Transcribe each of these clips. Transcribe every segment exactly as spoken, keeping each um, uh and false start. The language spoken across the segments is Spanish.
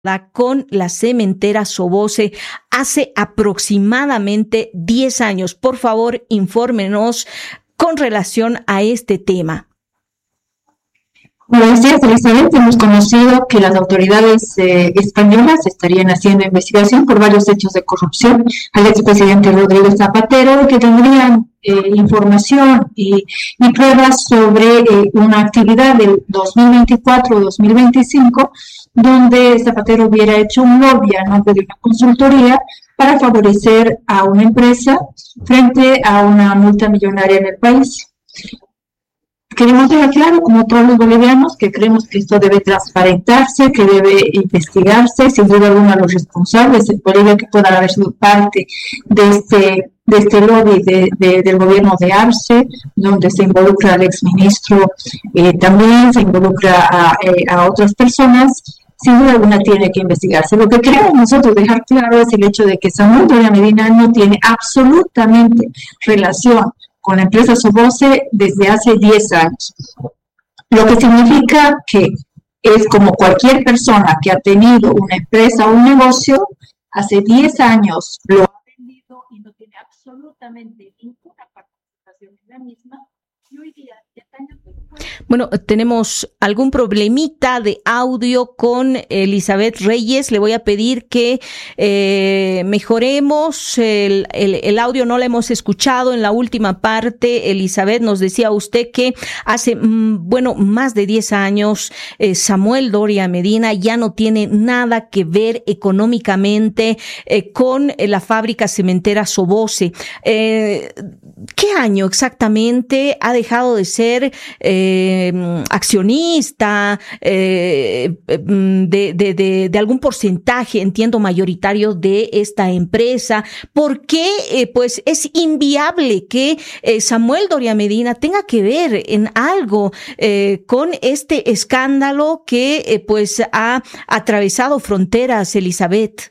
con la cementera Soboce hace aproximadamente diez años. Por favor, infórmenos con relación a este tema. Buenos días, Elizabeth. Hemos conocido que las autoridades eh, españolas estarían haciendo investigación por varios hechos de corrupción al expresidente Rodríguez Zapatero, que tendrían eh, información y, y pruebas sobre eh, una actividad del dos mil veinticuatro o dos mil veinticinco, donde Zapatero hubiera hecho un lobby a nombre de una consultoría para favorecer a una empresa frente a una multa millonaria en el país. Queremos dejar claro, como todos los bolivianos, que creemos que esto debe transparentarse, que debe investigarse, sin duda alguna los responsables en Bolivia que puedan haber sido parte de este, de este lobby de, de, del gobierno de Arce, donde se involucra al exministro, eh, también se involucra a, eh, a otras personas. Sin duda alguna tiene que investigarse. Lo que queremos nosotros dejar claro es el hecho de que Samuel Doria Medina no tiene absolutamente relación con la empresa Soboce desde hace diez años, lo que significa que es como cualquier persona que ha tenido una empresa o un negocio, hace diez años lo ha vendido y no tiene absolutamente ninguna participación en la misma, y hoy día, diez años después... Bueno, tenemos algún problemita de audio con Elizabeth Reyes. Le voy a pedir que eh, mejoremos el, el, el audio. No la hemos escuchado en la última parte. Elizabeth, nos decía usted que hace, mm, bueno, más de diez años eh, Samuel Doria Medina ya no tiene nada que ver económicamente eh, con la fábrica cementera Soboce. Eh, ¿Qué año exactamente ha dejado de ser eh, accionista eh, de, de, de, de algún porcentaje, entiendo, mayoritario de esta empresa? ¿Por qué eh, pues es inviable que eh, Samuel Doria Medina tenga que ver en algo eh, con este escándalo que eh, pues ha atravesado fronteras, Elizabeth?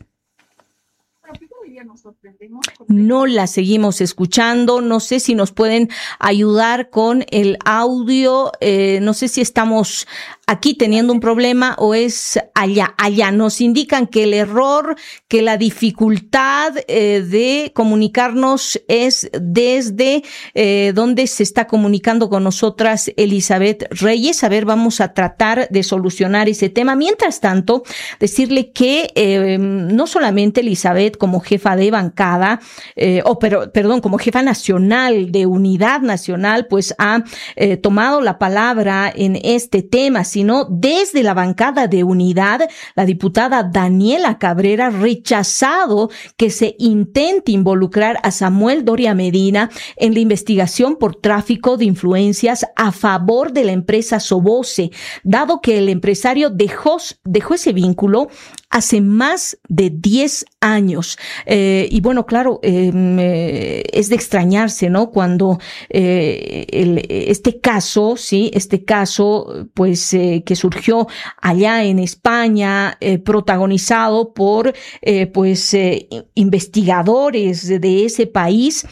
No la seguimos escuchando. No sé si nos pueden ayudar con el audio. Eh, no sé si estamos aquí teniendo un problema o es allá. Allá nos indican que el error, que la dificultad eh, de comunicarnos es desde eh, donde se está comunicando con nosotras Elizabeth Reyes. A ver, vamos a tratar de solucionar ese tema. Mientras tanto, decirle que eh, no solamente Elizabeth como jefa de bancada, eh, o pero, perdón, como jefa nacional de Unidad Nacional, pues ha eh, tomado la palabra en este tema, sino desde la bancada de Unidad, la diputada Daniela Cabrera ha rechazado que se intente involucrar a Samuel Doria Medina en la investigación por tráfico de influencias a favor de la empresa Soboce, dado que el empresario dejó, dejó ese vínculo hace más de diez años. Eh, y bueno, claro, eh, es de extrañarse, ¿no? Cuando eh, el, este caso, sí, este caso, pues, eh, que surgió allá en España, eh, protagonizado por, eh, pues, eh, investigadores de ese país,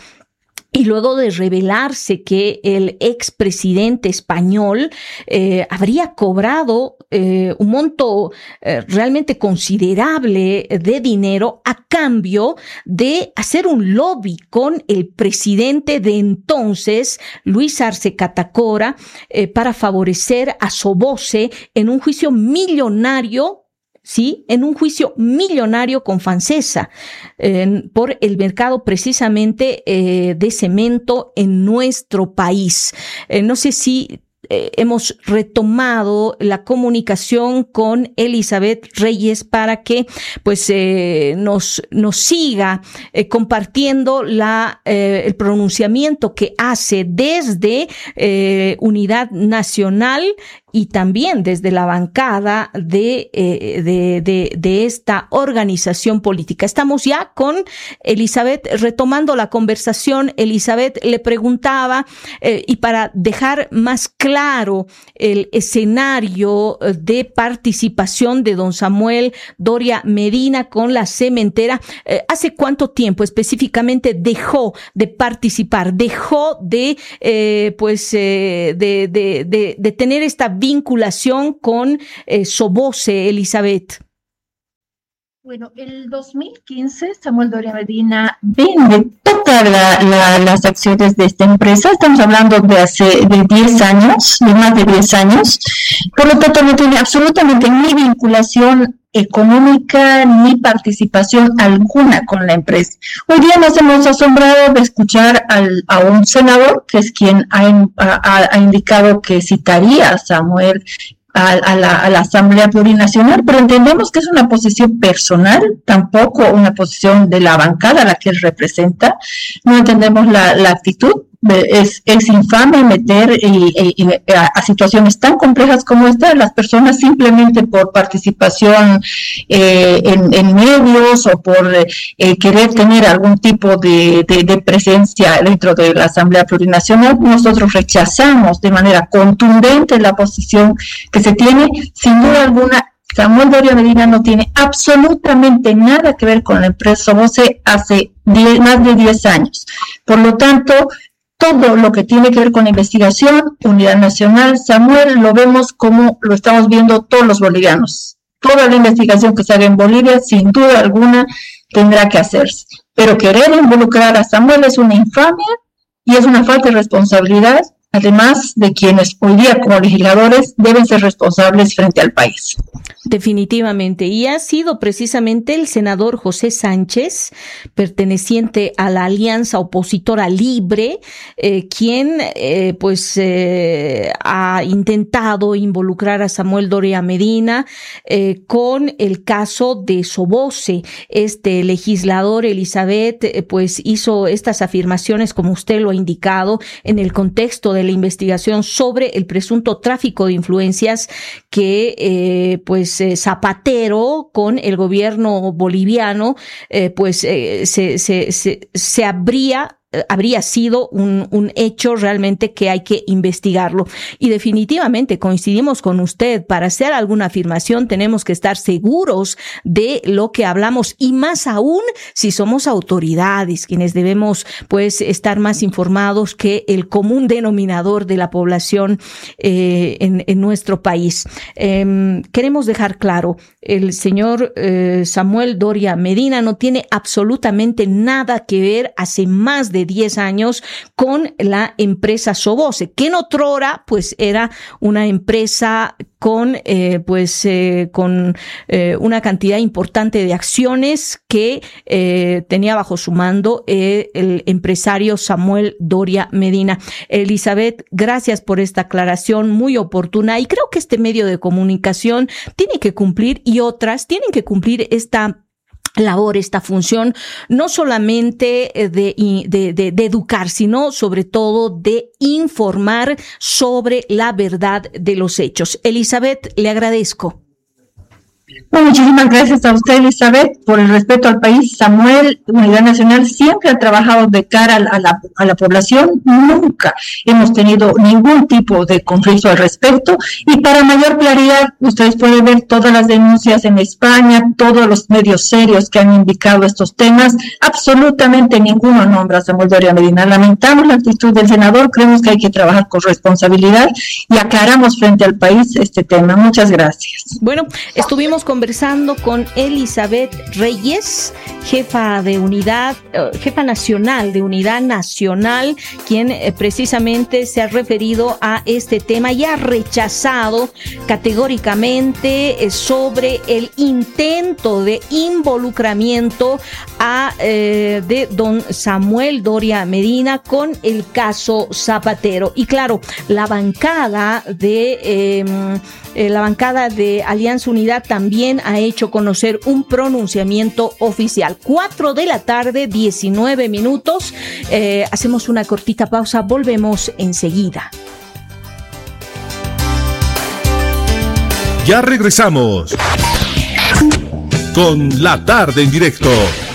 y luego de revelarse que el expresidente español eh, habría cobrado eh, un monto eh, realmente considerable de dinero a cambio de hacer un lobby con el presidente de entonces, Luis Arce Catacora, eh, para favorecer a Soboce en un juicio millonario, sí, en un juicio millonario con Fancesa eh, por el mercado precisamente eh, de cemento en nuestro país. Eh, no sé si eh, hemos retomado la comunicación con Elizabeth Reyes para que pues eh, nos nos siga eh, compartiendo la eh, el pronunciamiento que hace desde eh, Unidad Nacional y también desde la bancada de, eh, de, de, de esta organización política. Estamos ya con Elizabeth retomando la conversación. Elizabeth, le preguntaba, eh, y para dejar más claro el escenario de participación de don Samuel Doria Medina con la cementera, eh, ¿hace cuánto tiempo específicamente dejó de participar, dejó de, eh, pues, eh, de, de, de, de tener esta vinculación con eh, Soboce, Elizabeth? Bueno, el dos mil quince Samuel Doria Medina vende todas la, la, las acciones de esta empresa. Estamos hablando de hace de diez años, de más de diez años. Por lo tanto, no tiene absolutamente ni vinculación económica ni participación alguna con la empresa. Hoy día nos hemos asombrado de escuchar al, a un senador, que es quien ha, ha, ha indicado que citaría a Samuel A, a, la, a la Asamblea Plurinacional, pero entendemos que es una posición personal, tampoco una posición de la bancada a la que él representa. No entendemos la, la actitud. Es, es infame meter y, y, y a, a situaciones tan complejas como esta las personas simplemente por participación eh, en, en medios o por eh, querer tener algún tipo de, de, de presencia dentro de la Asamblea Plurinacional. Nosotros rechazamos de manera contundente la posición que se tiene. Sin duda alguna, Samuel Doria Medina no tiene absolutamente nada que ver con la empresa Soboce hace diez, más de diez años. Por lo tanto, todo lo que tiene que ver con investigación, unidad nacional, Samuel, lo vemos como lo estamos viendo todos los bolivianos. Toda la investigación que se haga en Bolivia, sin duda alguna, tendrá que hacerse. Pero querer involucrar a Samuel es una infamia y es una falta de responsabilidad, además de quienes hoy día como legisladores deben ser responsables frente al país. Definitivamente, y ha sido precisamente el senador José Sánchez, perteneciente a la Alianza Opositora Libre, eh, quien eh, pues eh, ha intentado involucrar a Samuel Doria Medina eh, con el caso de Soboce. Este legislador, Elizabeth, eh, pues hizo estas afirmaciones, como usted lo ha indicado, en el contexto de la investigación sobre el presunto tráfico de influencias que eh, pues eh, Zapatero con el gobierno boliviano eh, pues eh, se, se, se, se habría habría sido un, un hecho realmente que hay que investigarlo. Y definitivamente coincidimos con usted. Para hacer alguna afirmación tenemos que estar seguros de lo que hablamos, y más aún si somos autoridades quienes debemos pues estar más informados que el común denominador de la población eh, en, en nuestro país. Eh, queremos dejar claro, el señor eh, Samuel Doria Medina no tiene absolutamente nada que ver hace más de diez años con la empresa Soboce, que en otrora pues era una empresa con eh, pues eh, con eh, una cantidad importante de acciones que eh, tenía bajo su mando eh, el empresario Samuel Doria Medina. Elizabeth, gracias por esta aclaración muy oportuna, y creo que este medio de comunicación tiene que cumplir, y otras tienen que cumplir esta labor, esta función, no solamente de, de, de, de educar, sino sobre todo de informar sobre la verdad de los hechos. Elizabeth, le agradezco. Bueno, muchísimas gracias a usted, Elizabeth, por el respeto al país. Samuel, Unidad Nacional, siempre ha trabajado de cara a la, a la población. Nunca hemos tenido ningún tipo de conflicto al respecto. Y para mayor claridad, ustedes pueden ver todas las denuncias en España, todos los medios serios que han indicado estos temas. Absolutamente ninguno nombra a Samuel Doria Medina. Lamentamos la actitud del senador, creemos que hay que trabajar con responsabilidad y aclaramos frente al país este tema. Muchas gracias. Bueno, estuvimos conversando con Elizabeth Reyes, jefa de unidad, uh, jefa nacional de Unidad Nacional, quien eh, precisamente se ha referido a este tema y ha rechazado categóricamente eh, sobre el intento de involucramiento a eh, de don Samuel Doria Medina con el caso Zapatero. Y claro, la bancada de eh, eh, la bancada de Alianza Unidad también ha hecho conocer un pronunciamiento oficial. Cuatro de la tarde, diecinueve minutos. Eh, hacemos una cortita pausa, volvemos enseguida. Ya regresamos con La Tarde en Directo